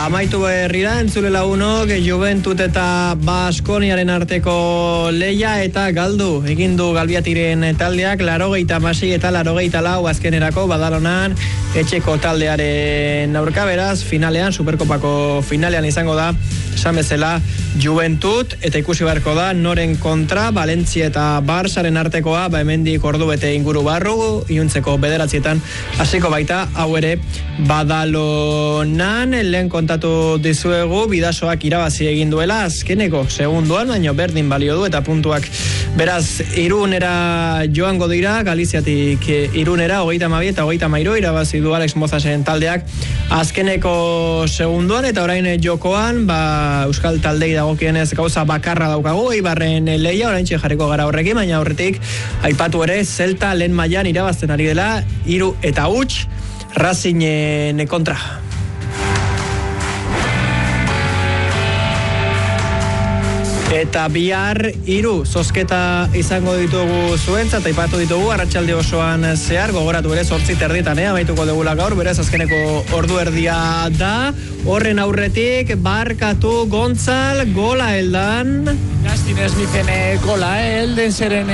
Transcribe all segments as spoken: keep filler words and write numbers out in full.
amaitu berrira, entzule lagunok, Juventut eta Baskoniaren arteko leia eta galdu. Egin du Galbiatiren taldeak, larogeita hamasei eta larogeita lau azkenerako Badalonan etxeko taldearen aurka, beraz, finalean, Superkopako finalean izango da, esan bezala, Juventut, eta ikusi beharko da, noren kontra, Valentzia eta Barsaren artekoa, ba hemendik ordu bete inguru barru, iuntzeko bederatzietan, hasiko baita, hau ere, Badalonan, lehen kontatu dizuegu, Bidasoak irabazi egin duela, azkeneko segunduan, baino berdin balio du, eta puntuak, beraz, Irunera joango dira, Galiziatik Irunera, hogeita hamabi eta hogeita hamairu, irabazi du Alex Mozasen taldeak, azkeneko segunduan, eta orain jokoan, ba, Euskal taldei dagokienez gauza bakarra daukagu, Eibarren leia, oraintxe jarriko gara horrekin, baina horretik, aipatu ere, Zelta lehen mailan irabazten ari dela, hiru eta huts, Racingen kontra. Eta bihar hiru zozketa izango ditugu zuentzat, aipatu ditugu arratsalde osoan zehar, gogoratu ere zortzi terdietan, eh, amaituko dugula gaur, beraz azkeneko ordu erdia da, horren aurretik, barkatu Gontzal, gola heldan. Justin Smithen gola, eh, elden zeren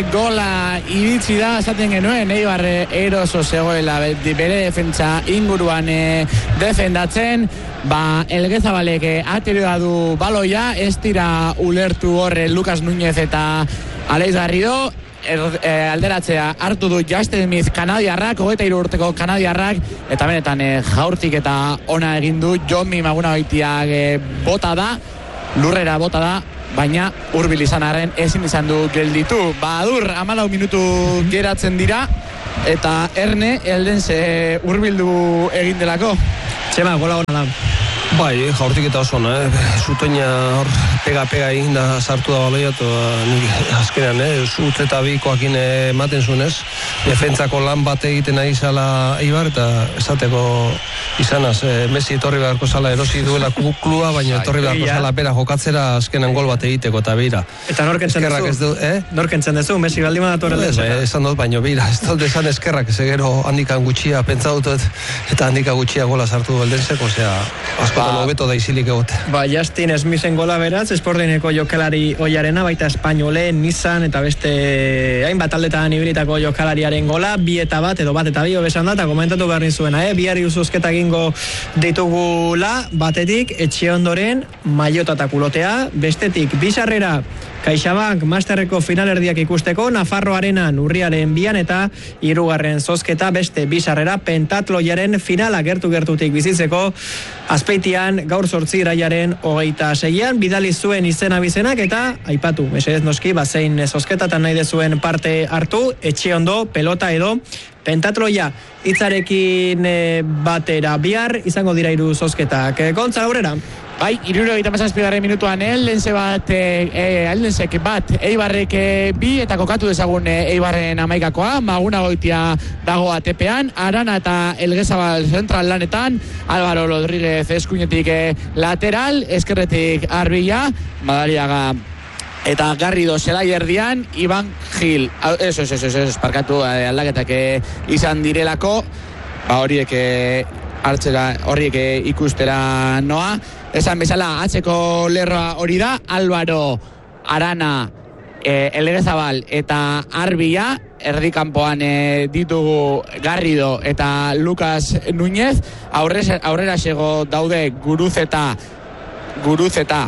gola iritsi da, esaten genuen, Eibar eroso zegoela, bere defentsa inguruan eh, defendatzen, ba, Elgezabalek ateroa du baloia, ez dira ulertu horre Lucas Núñez eta Alex Garrido, er, e, alderatzea hartu du Justin Smith kanadiarrak, hogeita hiru urteko kanadiarrak, eta benetan e, jaurtik eta ona egin du, Jomi Maguna Baitiak e, bota da, lurrera bota da, baina hurbil izan arren ezin izan du gelditu. Badur, hamalau minutu geratzen dira, eta Erne, eldense hurbildu egin delako. Txema, gola hona da. Bai, jaurtik eta oso, eh? Zutoina hor pega-pega egin da sartu da baloia, eta azkenean, eh? Zut eta bikoakin ematen zunez, defentzako lan bat egiten ari zala Eibar, eta esateko izanaz, eh, Messi etorri beharko zala erosi duela klua, baina etorri beharko zala bera jokatzera azkenan gol bat egiteko, eta beira. Eta norkentzen dezu, eh? norkentzen dezu, Messi baldima datorrela. Eh, esan dut, baina beira, ez dut esan eskerrak, segero handikan gutxia, pentsa dut, eta handika gutxia gola sartu beldenzeko, osea, asko hobeto da isilik egote. Ba, Justin Smithen gola beraz, Sportineko jokalari oiarena, baita Espainole, Nissan, eta beste hainbat taldetan ibilitako jokalariaren gola, bi eta bat, edo bat eta bi obesan da, eta komentatu behar nizuena, eh? Biari uzuzketa egingo ditugula, batetik, etxe ondoren, maiota eta kulotea, bestetik, bizarrera, CaixaBank Masterreko finalerdiak ikusteko, Nafarro Arenan urriaren bian eta hirugarren zozketa beste bizarrera pentatloiaren finala gertu-gertutik bizitzeko Azpeitian gaur zortzi iraiaren hogeita seian, bidali zuen izena bizenak eta aipatu, mesedez noski, bazein zozketatan nahi dezuen parte hartu, etxe ondo, pelota edo pentatloia hitzarekin batera bihar izango dira hiru zozketak. Gontzal aurrera? Bai, iruro eta mazazpigarren minutuan eldense bat, e, eldensek bat, Eibarrek bi eta kokatu dezagun Eibarren amaikakoa, Maguna Goitia dago atepean, Arana eta Elgezabal zentral lanetan, Álvaro Rodríguez eskuinetik lateral, eskerretik Arbilla, Madariaga eta Garrido zelai erdian, Iban Gil, eso, eso, eso, eso, esparkatu aldaketak izan direlako, ba horiek hartzera, horiek ikustera noa, esan bezala, atzeko lerroa hori da, Álvaro, Arana, e, Elgezabal eta Arbilla, erdikanpoan e, ditugu Garrido eta Lucas Núñez, aurrera, aurrera sego daude Guruzeta, Guruzeta,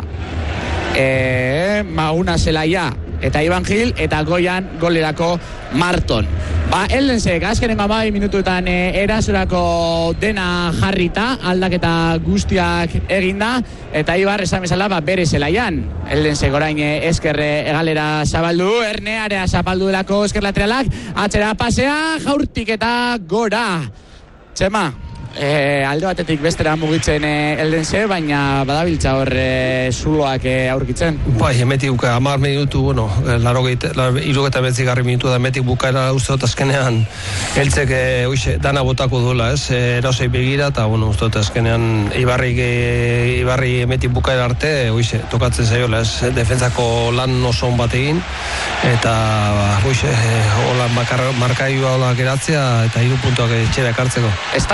e, Maguna Zelaia eta Iban Gil, eta goian golerako Marton. Ba, eldensek, azkenengo amabi minutuetan e, erasurako dena jarrita, aldaketa guztiak eginda, eta Ibar esan bezala ba, bere zelaian. Eldensek orain e, eskerre egalera zabaldu, Ernearea zapaldu delako esker lateralak, atzera pasea, jaurtik eta gora. Txema, e, alde batetik bestera mugitzen e, eldense, baina badabiltza hor e, zuloak e, aurkitzen. Bai, emetik buka, amar minutu, bueno, larogeit, irugeta betzigarri minutu da emetik bukaera uste dut azkenean eltzek e, uixe, dana botako duela, ez, e, erausei begira, eta, bueno, uste dut azkenean Ibarri, e, Ibarri emetik bukaera arte, uixe, tokatzen zaiola, ez, defentzako lan oso on bat egin, eta, uixe, e, hola markaioa hola geratzea, eta hiru puntuak etxera ekartzeko. Ez da egoera berri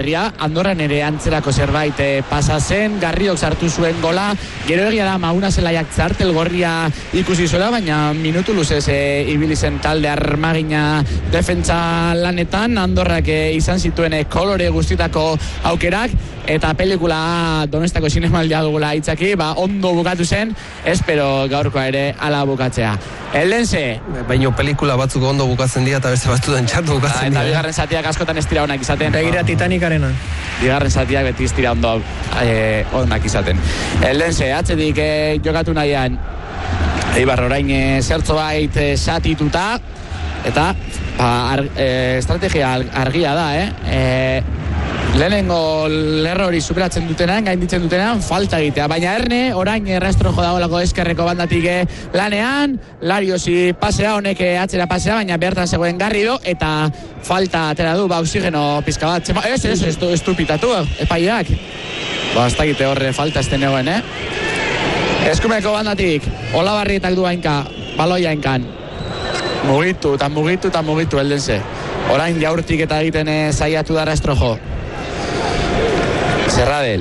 izugarria, Andorran ere antzerako zerbait e, pasa zen, Garriok sartu zuen gola, gero egia da Mauna Zelaiak txartel gorria ikusi zuela, baina minutu luzez e, ibili zen talde armagina defentsa lanetan, Andorrak e, izan zituen e, kolore guztitako aukerak, eta pelikula Donostako Zinemaldia dugula itzaki, ba, ondo bukatu zen, espero gaurkoa ere ala bukatzea. Eldense. Baino pelikula batzuk ondo bukatzen dira eta beste batzutan txartu bukatzen dira. Eta bigarren zatiak askotan ez dira onak izaten. Begira Titanicarena. Bigarren zatiak beti ez dira ondo e, onak izaten. Eldense, atzetik e, jokatu nahian, Eibar orain e, zertzo bait e, satituta, eta ba, ar, e, estrategia argia da, eh? E, lehenengo lerro hori superatzen dutenan, gainditzen dutenan, falta egitea. Baina Erne, orain errastrojo dagoelako eskerreko bandatik lanean, Lariosi pasea, honek atzera pasea, baina behartan zegoen Garrido, eta falta atera du, ba, oxigeno pizka bat. Txema, ez, ez, ez, ez du pitatu, epaiak. Ba, ez dakite horre falta ez denegoen, eh? Eskumeko bandatik, Olabarrietak du hainka, baloia hainkan. Mugitu, eta mugitu, eta mugitu, Eldense. Orain jaurtik eta egiten eh, zaiatu da errastrojo. Zerradel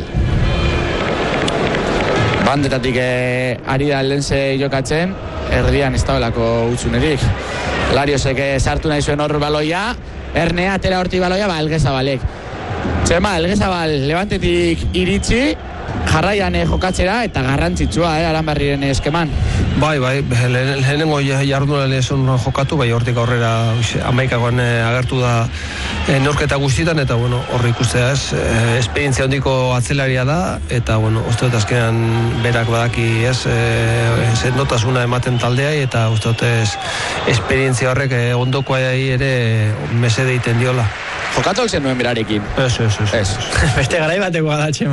bandetatik eh, ari da Eldense jokatzen, erdian ez dagoelako utzunerik. Lariosek eh, sartu nahi zuen hor baloia, Erne atera hortik baloia, ba, Elgezabalek. Txema, Elgezabal levantetik iritsi, jarraian eh, jokatzera, eta garrantzitsua, eh, Aranberriren eskeman. Bai, bai, lehenengo jardunale eson jokatu, bai, hortik aurrera hamaikakoan agertu da e, norketa guztietan, eta, bueno, horri ikustea ez, e, esperientzia hondiko atzelaria da, eta, bueno, uste dut azkenan berak badaki ez, e, sendotasuna ematen taldeai, eta uste dut ez, esperientzia horrek e, ondokoai ere mesede egiten diola. Jokatu alzen nuen berarekin? Ez, ez, ez. Beste garai batekoa da, Txema.